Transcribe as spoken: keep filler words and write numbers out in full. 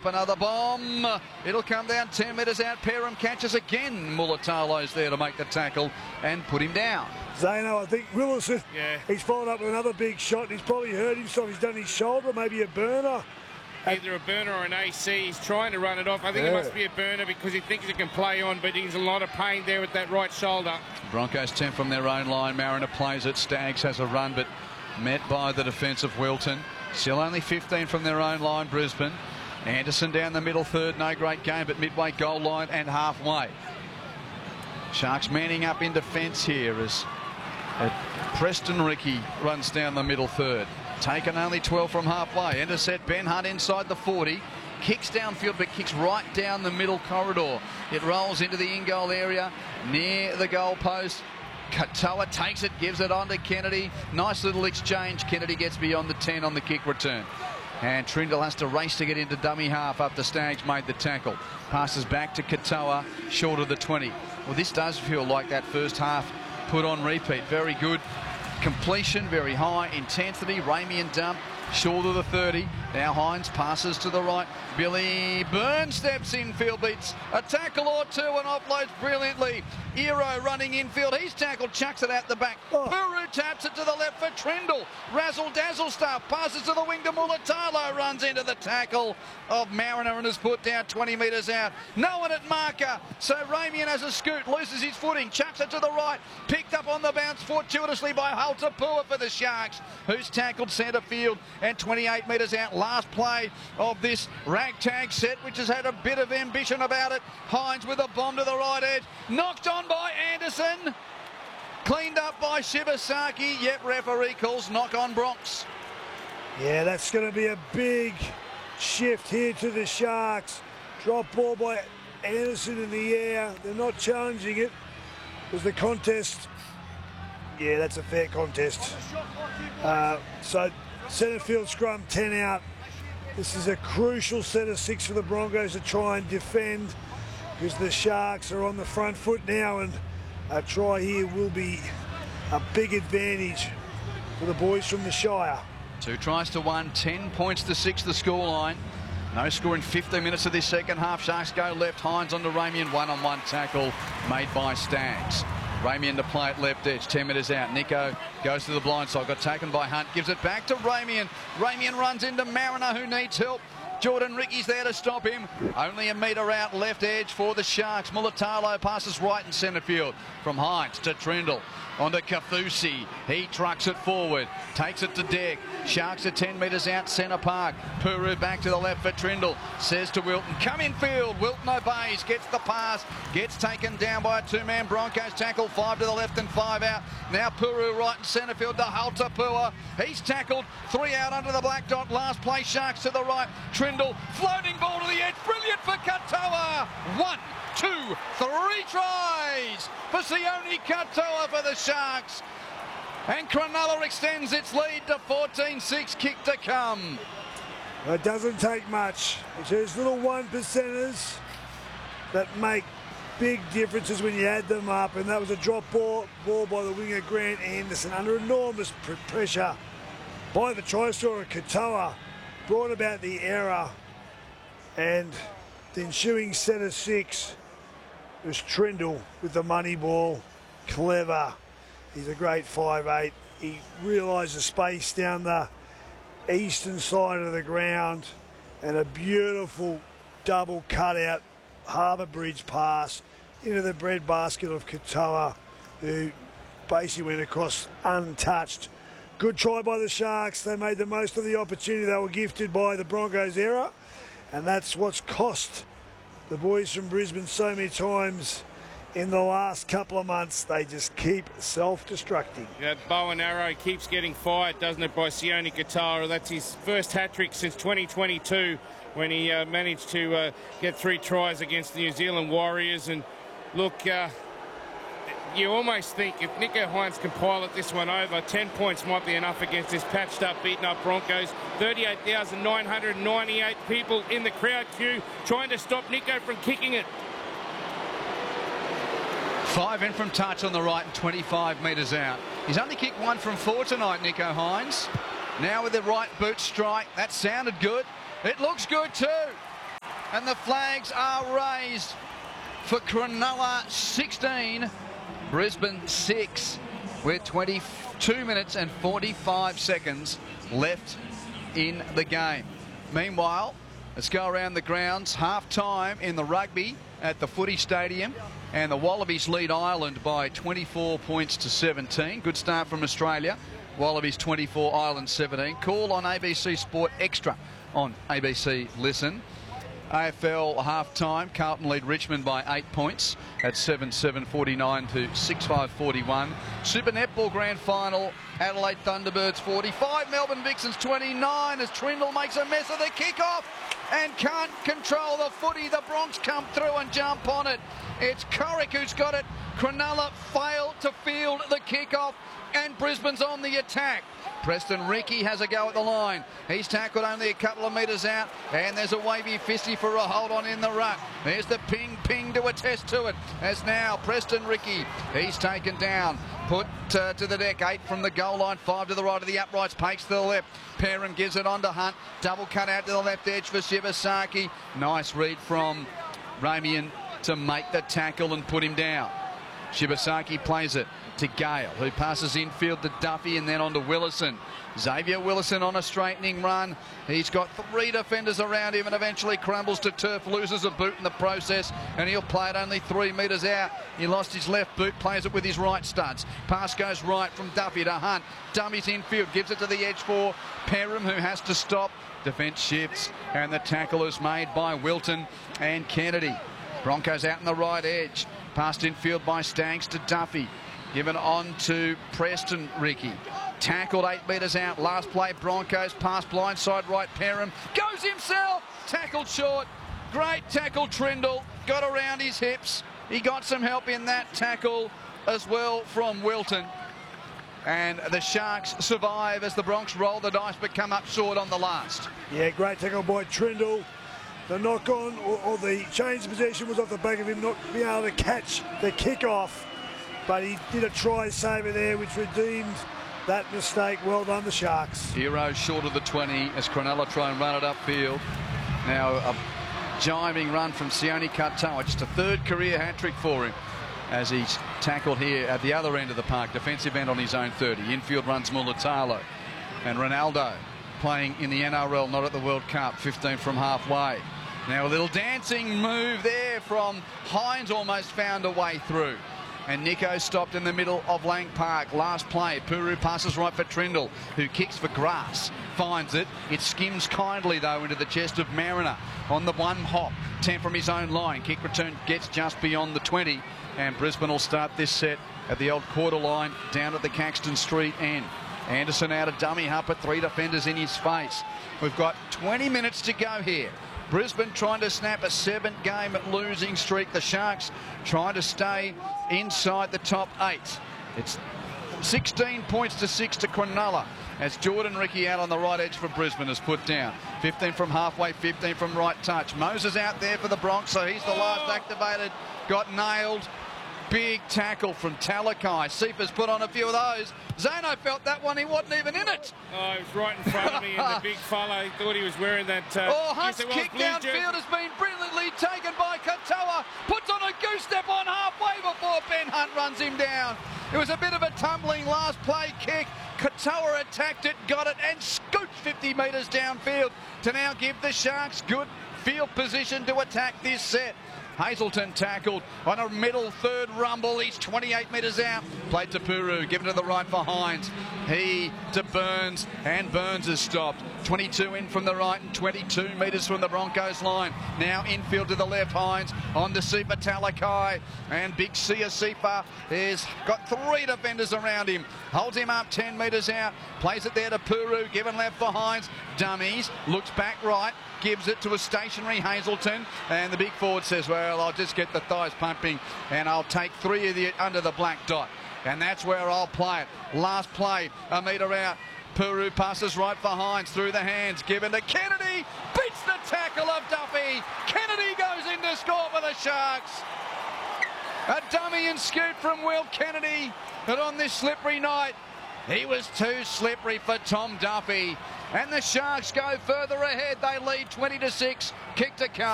another bomb. It'll come down ten metres out. Perham catches again. Mulatalo's there to make the tackle and put him down. Zano, I think Willison, yeah. he's followed up with another big shot, and he's probably hurt himself. He's done his shoulder, maybe a burner. Either a burner or an A C. He's trying to run it off. I think yeah. it must be a burner because he thinks he can play on, but he's in a lot of pain there with that right shoulder. Broncos ten from their own line. Mariner plays it. Staggs has a run, but met by the defence of Wilton. Still only fifteen from their own line, Brisbane. Anderson down the middle third. No great game, but midway goal line and halfway. Sharks manning up in defence here as uh, Preston Ricky runs down the middle third. Taken only twelve from halfway. Intercept Ben Hunt inside the forty. Kicks downfield, but kicks right down the middle corridor. It rolls into the in-goal area near the goal post. Katoa takes it, gives it on to Kennedy. Nice little exchange. Kennedy gets beyond the ten on the kick return. And Trindle has to race to get into dummy half after Staggs made the tackle. Passes back to Katoa, short of the twenty. Well, this does feel like that first half put on repeat. Very good completion, very high intensity. Ramey dump, short of the thirty. Now Hines passes to the right. Billy Burns steps infield, beats a tackle or two and offloads brilliantly. Ero running infield. He's tackled, chucks it out the back. Oh. Puru taps it to the left for Trindle. Razzle dazzle stuff. Passes to the wing to Mulatalo. Runs into the tackle of Mariner and is put down twenty metres out. No one at marker. So Ramian has a scoot. Loses his footing. Chucks it to the right. Picked up on the bounce fortuitously by Haltapua for the Sharks, who's tackled centre field and twenty-eight metres out. Last play of this ragtag set, which has had a bit of ambition about it. Hines with a bomb to the right edge. Knocked on by Anderson. Cleaned up by Shibasaki. Yep, referee calls knock on Bronx. Yeah, that's going to be a big shift here to the Sharks. Drop ball by Anderson in the air. They're not challenging it. Was the contest? Yeah, that's a fair contest. Uh, so centre field scrum, ten out. This is a crucial set of six for the Broncos to try and defend, because the Sharks are on the front foot now, and a try here will be a big advantage for the boys from the Shire. Two tries to one, ten points to six the scoreline. No score in fifteen minutes of this second half. Sharks go left. Hines onto Ramian. One-on-one tackle made by Staggs. Ramian to play at left edge. ten metres out. Nico goes to the blind side. Got taken by Hunt. Gives it back to Ramian. Ramian runs into Mariner, who needs help. Jordan Ricky's there to stop him. Only a metre out left edge for the Sharks. Mulatalo passes right in centre field. From Hines to Trindle. Onto Kathusi. He trucks it forward. Takes it to Deck. Sharks are ten metres out centre park. Puru back to the left for Trindle. Says to Wilton, come in field. Wilton obeys. Gets the pass. Gets taken down by a two-man Broncos tackle. Five to the left and five out. Now Puru right in centre field to Haltapua. He's tackled. Three out under the black dot. Last play Sharks to the right. Trindle. Floating ball to the edge. Brilliant for Katoa. One. Two, three tries for Sione Katoa for the Sharks. And Cronulla extends its lead to fourteen six, kick to come. It doesn't take much. It's those little one percenters that make big differences when you add them up. And that was a drop ball, ball by the winger Grant Anderson under enormous pr pressure by the try scorer Katoa. Brought about the error, and the ensuing set of six was Trindle with the money ball. Clever. He's a great five eight. He realised the space down the eastern side of the ground, and a beautiful double cutout Harbour Bridge pass into the bread basket of Katoa, who basically went across untouched. Good try by the Sharks. They made the most of the opportunity they were gifted by the Broncos error, and that's what's cost the boys from Brisbane so many times in the last couple of months. They just keep self-destructing. That bow and arrow keeps getting fired, doesn't it, by Sione Katoa? That's his first hat-trick since twenty twenty-two, when he uh, managed to uh, get three tries against the New Zealand Warriors. And look, uh, you almost think if Nicho Hynes can pilot this one over, ten points might be enough against this patched up, beaten up Broncos. thirty-eight thousand nine hundred ninety-eight people in the crowd queue trying to stop Nicho from kicking it. Five in from touch on the right and twenty-five metres out. He's only kicked one from four tonight, Nicho Hynes. Now with the right boot strike. That sounded good. It looks good too. and the flags are raised for Cronulla sixteen, Brisbane six, with twenty-two minutes and forty-five seconds left in the game. Meanwhile, let's go around the grounds. Half time in the rugby at the Footy Stadium, and the Wallabies lead Ireland by twenty-four points to seventeen. Good start from Australia. Wallabies twenty-four, Ireland seventeen. Call on A B C Sport Extra on A B C Listen. A F L half time, Carlton lead Richmond by eight points at seven seven forty-nine to six five forty-one. Super Netball Grand Final, Adelaide Thunderbirds forty-five, Melbourne Vixens twenty-nine, as Trindle makes a mess of the kickoff and can't control the footy. The Bronx come through and jump on it. It's Corrick who's got it. Cronulla failed to field the kickoff, and Brisbane's on the attack. Preston Ricky has a go at the line. He's tackled only a couple of metres out, and there's a wavy fisty for a hold on in the ruck. There's the ping ping to attest to it, as now Preston Ricky, he's taken down, put uh, to the deck. Eight from the goal line, five to the right of the uprights, Pakes to the left. Perham gives it on to Hunt, double cut out to the left edge for Shibasaki. Nice read from Ramian to make the tackle and put him down. Shibasaki plays it to Gale, who passes infield to Duffy and then on to Willison. Xavier Willison on a straightening run. He's got three defenders around him and eventually crumbles to turf, loses a boot in the process, and he'll play it only three metres out. He lost his left boot, plays it with his right studs. Pass goes right from Duffy to Hunt. Dummies infield, gives it to the edge for Perham, who has to stop. Defence shifts, and the tackle is made by Wilton and Kennedy. Broncos out in the right edge. Passed infield by Stanks to Duffy. Given on to Preston Ricky. Tackled eight metres out. Last play, Broncos. Pass blindside right. Perham goes himself. Tackled short. Great tackle, Trindle. Got around his hips. He got some help in that tackle as well from Wilton. And the Sharks survive as the Bronx roll the dice but come up short on the last. Yeah, great tackle by Trindle. The knock on or, or the change of possession was off the back of him not being able to catch the kickoff. But he did a try saver there, which redeemed that mistake. Well done, the Sharks. Heroes short of the twenty as Cronulla try and run it upfield. Now a jiving run from Sione Katoa, just a third career hat-trick for him as he's tackled here at the other end of the park. Defensive end on his own thirty. Infield runs Mulatalo. And Ronaldo playing in the N R L, not at the World Cup, fifteen from halfway. Now a little dancing move there from Hines, almost found a way through. And Nico stopped in the middle of Lang Park. Last play, Puru passes right for Trindle, who kicks for grass. Finds it. It skims kindly, though, into the chest of Mariner on the one hop. ten from his own line. Kick return gets just beyond the twenty. And Brisbane will start this set at the old quarter line down at the Caxton Street end. Anderson out of dummy hump at three defenders in his face. We've got twenty minutes to go here. Brisbane trying to snap a seven-game losing streak. The Sharks trying to stay inside the top eight. It's sixteen points to six to Cronulla as Jordan Ricky out on the right edge for Brisbane is put down. fifteen from halfway, fifteen from right touch. Moses out there for the Bronx, so he's the last activated. Got nailed. Big tackle from Talakai. Seeper's put on a few of those. Zano felt that one. He wasn't even in it. Oh, he was right in front of me, and the big fella, he thought he was wearing that. Uh, oh, Hunt's kick downfield has been brilliantly taken by Katoa. Puts on a goose step on halfway before Ben Hunt runs him down. It was a bit of a tumbling last play kick. Katoa attacked it, got it, and scooped fifty metres downfield to now give the Sharks good field position to attack this set. Hazelton tackled on a middle third rumble. He's twenty-eight metres out. Played to Puru, given to the right for Hines. He to Burns, and Burns is stopped. twenty-two in from the right and twenty-two metres from the Broncos line. Now infield to the left, Hines on to Sifa Talakai. And big Sia Sifa has got three defenders around him. Holds him up ten metres out. Plays it there to Puru, given left for Hines. Dummies, looks back right. Gives it to a stationary Hazelton, and the big forward says, well, I'll just get the thighs pumping and I'll take three of the under the black dot, and that's where I'll play it. Last play, a metre out. Puru passes right for Hines through the hands, given to Kennedy, beats the tackle of Duffy. Kennedy goes in to score for the Sharks. A dummy and scoot from Will Kennedy, but on this slippery night, he was too slippery for Tom Duffy. And the Sharks go further ahead. They lead twenty to six. Kick to come.